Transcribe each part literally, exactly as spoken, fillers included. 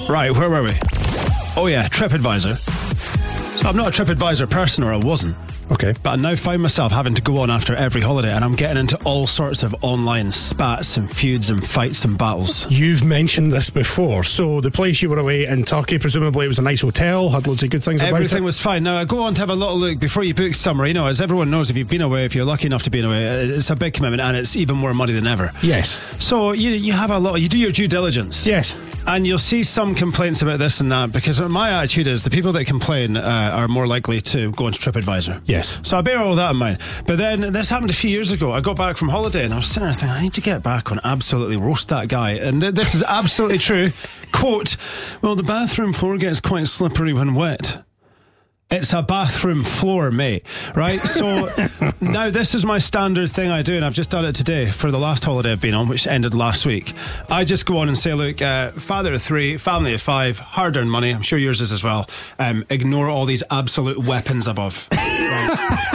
Right, where were we? Oh yeah, TripAdvisor. So I'm not a TripAdvisor person, or I wasn't. Okay. But I now find myself having to go on after every holiday, and I'm getting into all sorts of online spats and feuds and fights and battles. You've mentioned this before. So the place you were away in Turkey, presumably it was a nice hotel, had loads of good things about it. Everything was fine. Now I go on to have a little look before you book somewhere. You know, as everyone knows, if you've been away, if you're lucky enough to be away, it's a big commitment, and it's even more money than ever. Yes. So you you have a lot. You do your due diligence. Yes. And you'll see some complaints about this and that, because my attitude is the people that complain uh, are more likely to go into TripAdvisor. Yes. So I bear all that in mind. But then this happened a few years ago. I got back from holiday and I was sitting there thinking, I need to get back on absolutely roast that guy. And th- this is absolutely true. Quote, well, the bathroom floor gets quite slippery when wet. It's a bathroom floor, mate. Right? So now this is my standard thing I do, and I've just done it today for the last holiday I've been on, which ended last week. I just go on and say, look, uh, father of three, family of five, hard-earned money, I'm sure yours is as well. Um, ignore all these absolute weapons above. Right?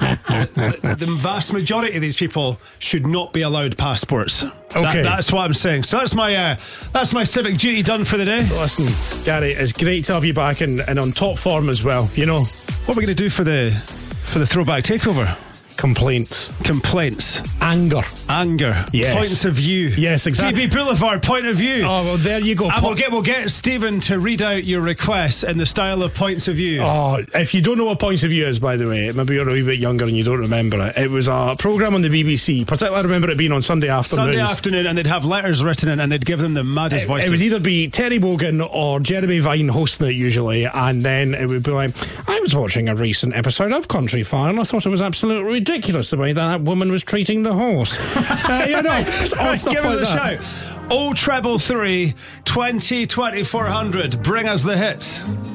the, the vast majority of these people should not be allowed passports. Okay. That, that's what I'm saying. So that's my uh, that's my civic duty done for the day. Listen, Gary, it's great to have you back and, and on top form as well. You know, what are we going to do for the for the throwback takeover? Complaints. Complaints. Anger. Anger. Yes. Points of view. Yes, exactly. T V Boulevard, point of view. Oh, well, there you go. And we'll get, we'll get Stephen to read out your requests in the style of points of view. Oh, if you don't know what points of view is, by the way, maybe you're a wee bit younger and you don't remember it. It was a programme on the B B C. Particularly, I remember it being on Sunday afternoons. Sunday afternoon, and they'd have letters written in, and they'd give them the maddest it, voices. It would either be Terry Wogan or Jeremy Vine hosting it usually, and then it would be like, I was watching a recent episode of Country Fire and I thought it was absolutely ridiculous the way that that woman was treating the horse. uh, you know, all right, stuff give like us a that. shout. oh treble three, twenty, twenty-four hundred. Bring us the hits.